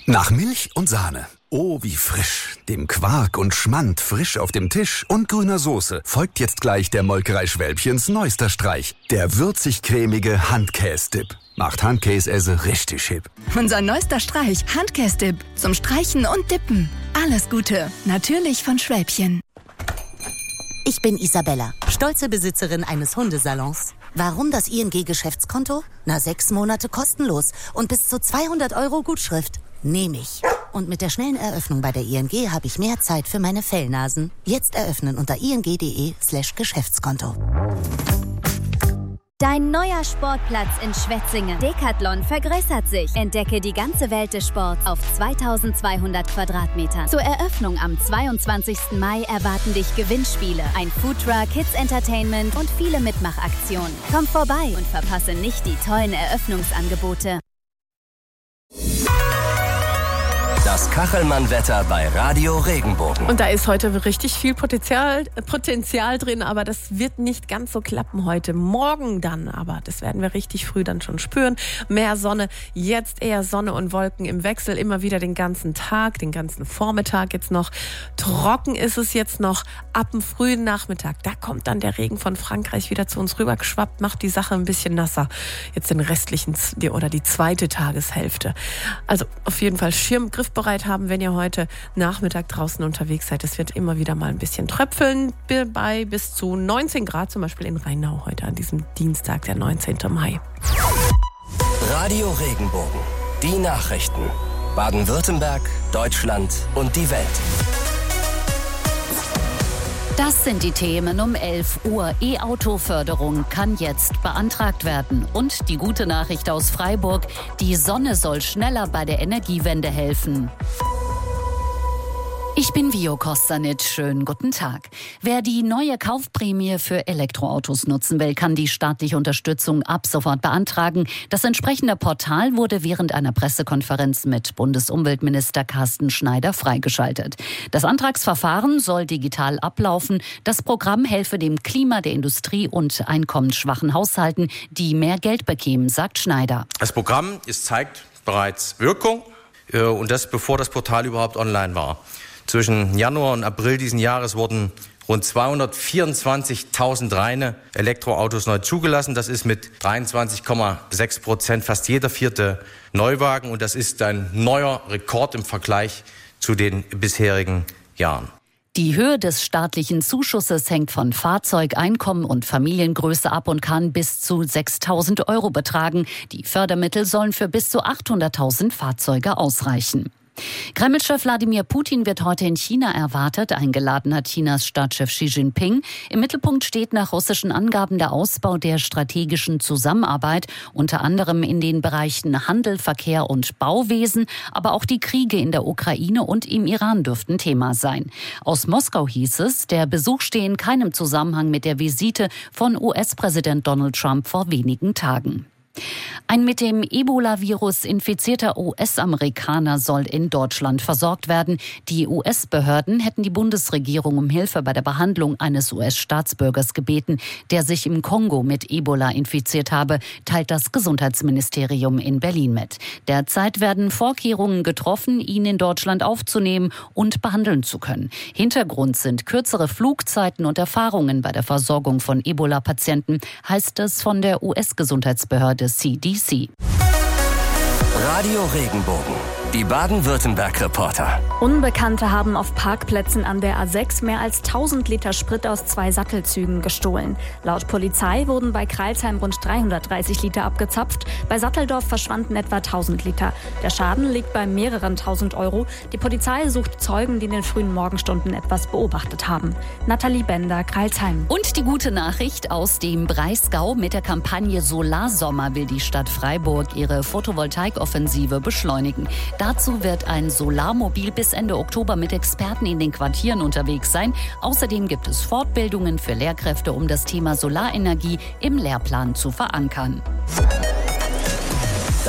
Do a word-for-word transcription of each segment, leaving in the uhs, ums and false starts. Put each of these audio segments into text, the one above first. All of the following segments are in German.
Nach Milch und Sahne. Oh, wie frisch. Dem Quark und Schmand frisch auf dem Tisch und grüner Soße folgt jetzt gleich der Molkerei Schwälbchens neuester Streich. Der würzig-cremige Handkäse-Dip. Macht Handkäse richtig hip. Unser neuester Streich, Handkäse-Dip. Zum Streichen und Dippen. Alles Gute. Natürlich von Schwälbchen. Ich bin Isabella, stolze Besitzerin eines Hundesalons. Warum das I N G-Geschäftskonto? Na, sechs Monate kostenlos und bis zu zweihundert Euro Gutschrift. Nehme ich. Und mit der schnellen Eröffnung bei der I N G habe ich mehr Zeit für meine Fellnasen. Jetzt eröffnen unter ing.de slash Geschäftskonto. Dein neuer Sportplatz in Schwetzingen. Decathlon vergrößert sich. Entdecke die ganze Welt des Sports auf zweitausendzweihundert Quadratmetern. Zur Eröffnung am zweiundzwanzigsten Mai erwarten dich Gewinnspiele, ein Foodtruck, Kids Entertainment und viele Mitmachaktionen. Komm vorbei und verpasse nicht die tollen Eröffnungsangebote. Das Kachelmann-Wetter bei Radio Regenbogen. Und da ist heute richtig viel Potenzial, Potenzial drin, aber das wird nicht ganz so klappen heute. Morgen dann, aber das werden wir richtig früh dann schon spüren. Mehr Sonne, jetzt eher Sonne und Wolken im Wechsel, immer wieder den ganzen Tag, den ganzen Vormittag jetzt noch. Trocken ist es jetzt noch ab dem frühen Nachmittag. Da kommt dann der Regen von Frankreich wieder zu uns rüber geschwappt, macht die Sache ein bisschen nasser. Jetzt den restlichen oder die zweite Tageshälfte. Also auf jeden Fall Schirm griffbereit haben, wenn ihr heute Nachmittag draußen unterwegs seid. Es wird immer wieder mal ein bisschen tröpfeln, bei bis zu neunzehn Grad, zum Beispiel in Rheinau heute an diesem Dienstag, der neunzehnten Mai. Radio Regenbogen. Die Nachrichten. Baden-Württemberg, Deutschland und die Welt. Das sind die Themen um elf Uhr. E-Auto-Förderung kann jetzt beantragt werden. Und die gute Nachricht aus Freiburg, die Sonne soll schneller bei der Energiewende helfen. Ich bin Vio Kostanic. Schönen guten Tag. Wer die neue Kaufprämie für Elektroautos nutzen will, kann die staatliche Unterstützung ab sofort beantragen. Das entsprechende Portal wurde während einer Pressekonferenz mit Bundesumweltminister Carsten Schneider freigeschaltet. Das Antragsverfahren soll digital ablaufen. Das Programm helfe dem Klima der Industrie und einkommensschwachen Haushalten, die mehr Geld bekämen, sagt Schneider. Das Programm ist, zeigt bereits Wirkung, und das bevor das Portal überhaupt online war. Zwischen Januar und April diesen Jahres wurden rund zweihundertvierundzwanzigtausend reine Elektroautos neu zugelassen. Das ist mit dreiundzwanzig Komma sechs Prozent fast jeder vierte Neuwagen. Und das ist ein neuer Rekord im Vergleich zu den bisherigen Jahren. Die Höhe des staatlichen Zuschusses hängt von Fahrzeugeinkommen und Familiengröße ab und kann bis zu sechstausend Euro betragen. Die Fördermittel sollen für bis zu achthunderttausend Fahrzeuge ausreichen. Kreml-Chef Wladimir Putin wird heute in China erwartet. Eingeladen hat Chinas Staatschef Xi Jinping. Im Mittelpunkt steht nach russischen Angaben der Ausbau der strategischen Zusammenarbeit, unter anderem in den Bereichen Handel, Verkehr und Bauwesen. Aber auch die Kriege in der Ukraine und im Iran dürften Thema sein. Aus Moskau hieß es, der Besuch stehe in keinem Zusammenhang mit der Visite von U S-Präsident Donald Trump vor wenigen Tagen. Ein mit dem Ebola-Virus infizierter U S-Amerikaner soll in Deutschland versorgt werden. Die U S-Behörden hätten die Bundesregierung um Hilfe bei der Behandlung eines U S-Staatsbürgers gebeten, der sich im Kongo mit Ebola infiziert habe, teilt das Gesundheitsministerium in Berlin mit. Derzeit werden Vorkehrungen getroffen, ihn in Deutschland aufzunehmen und behandeln zu können. Hintergrund sind kürzere Flugzeiten und Erfahrungen bei der Versorgung von Ebola-Patienten, heißt es von der U S-Gesundheitsbehörde C D C. Radio Regenbogen. Die Baden-Württemberg-Reporter. Unbekannte haben auf Parkplätzen an der A sechs mehr als tausend Liter Sprit aus zwei Sattelzügen gestohlen. Laut Polizei wurden bei Crailsheim rund dreihundertdreißig Liter abgezapft. Bei Satteldorf verschwanden etwa tausend Liter. Der Schaden liegt bei mehreren tausend Euro. Die Polizei sucht Zeugen, die in den frühen Morgenstunden etwas beobachtet haben. Nathalie Bender, Crailsheim. Und die gute Nachricht aus dem Breisgau: Mit der Kampagne Solarsommer will die Stadt Freiburg ihre Photovoltaikoffensive beschleunigen. Dazu wird ein Solarmobil bis Ende Oktober mit Experten in den Quartieren unterwegs sein. Außerdem gibt es Fortbildungen für Lehrkräfte, um das Thema Solarenergie im Lehrplan zu verankern.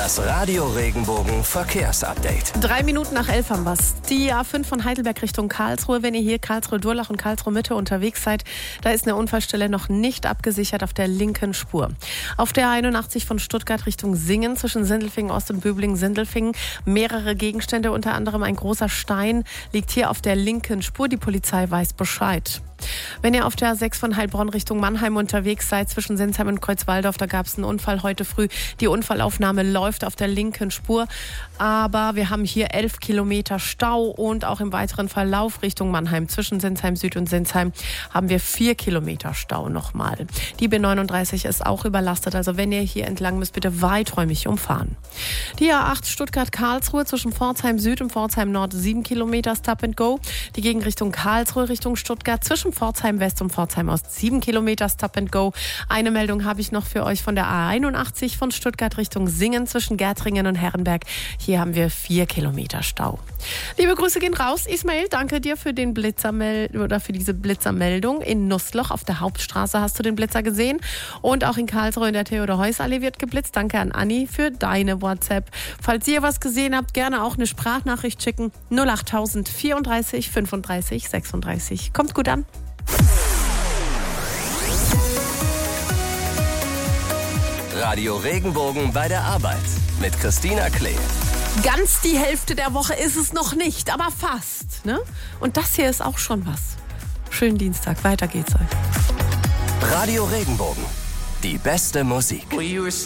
Das Radio Regenbogen Verkehrsupdate. Drei Minuten nach elf haben wir's. Die A fünf von Heidelberg Richtung Karlsruhe. Wenn ihr hier Karlsruhe-Durlach und Karlsruhe-Mitte unterwegs seid, da ist eine Unfallstelle noch nicht abgesichert auf der linken Spur. Auf der A einundachtzig von Stuttgart Richtung Singen zwischen Sindelfingen Ost und Böblingen-Sindelfingen. Mehrere Gegenstände, unter anderem ein großer Stein, liegt hier auf der linken Spur. Die Polizei weiß Bescheid. Wenn ihr auf der A sechs von Heilbronn Richtung Mannheim unterwegs seid, zwischen Sinsheim und Kreuzwaldorf, da gab es einen Unfall heute früh. Die Unfallaufnahme läuft auf der linken Spur, aber wir haben hier elf Kilometer Stau und auch im weiteren Verlauf Richtung Mannheim, zwischen Sinsheim Süd und Sinsheim, haben wir vier Kilometer Stau nochmal. Die B neununddreißig ist auch überlastet, also wenn ihr hier entlang müsst, bitte weiträumig umfahren. Die A acht Stuttgart-Karlsruhe zwischen Pforzheim Süd und Pforzheim Nord, sieben Kilometer Stop and Go. Die Gegenrichtung Karlsruhe Richtung Stuttgart zwischen Pforzheim West und Pforzheim Ost, sieben Kilometer Stop and Go. Eine Meldung habe ich noch für euch von der A einundachtzig von Stuttgart Richtung Singen zwischen Gärtringen und Herrenberg. Hier haben wir vier Kilometer Stau. Liebe Grüße gehen raus. Ismail, danke dir für den Blitzermel- oder für diese Blitzermeldung. In Nussloch auf der Hauptstraße hast du den Blitzer gesehen. Und auch in Karlsruhe in der Theodor-Heuss-Allee wird geblitzt. Danke an Anni für deine WhatsApp. Falls ihr was gesehen habt, gerne auch eine Sprachnachricht schicken. null achttausend vierunddreißig fünfunddreißig sechsunddreißig. Kommt gut an. Radio Regenbogen bei der Arbeit mit Christina Klee. Ganz die Hälfte der Woche ist es noch nicht, aber fast. Ne? Und das hier ist auch schon was. Schönen Dienstag, weiter geht's euch. Radio Regenbogen, die beste Musik.